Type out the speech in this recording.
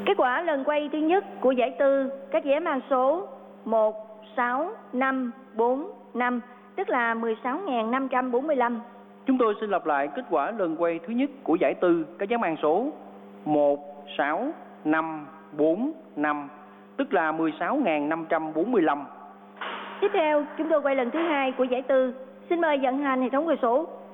Kết quả lần quay thứ nhất của giải tư, các vé mang số 1, 6, 5, 4, 5, tức là 16.545. Chúng tôi xin lặp lại kết quả lần quay thứ nhất của giải tư, các vé mang số 1, 6, 5, 4, 5, tức là 16.545. Tiếp theo, chúng tôi quay lần thứ hai của giải tư. Xin mời vận hành hệ thống cơ số.